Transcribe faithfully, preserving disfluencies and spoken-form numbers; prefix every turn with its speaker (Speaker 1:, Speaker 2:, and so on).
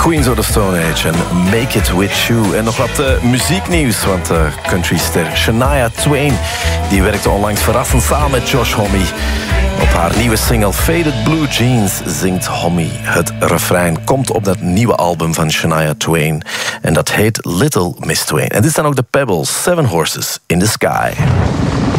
Speaker 1: Queens of the Stone Age en Make It With You. En nog wat uh, muzieknieuws, want uh, countryster Shania Twain die werkte onlangs verrassend samen met Josh Homme. Op haar nieuwe single Faded Blue Jeans zingt Homme. Het refrein komt op dat nieuwe album van Shania Twain. En dat heet Little Miss Twain. En dit zijn ook de Pebbles, Seven Horses in the Sky.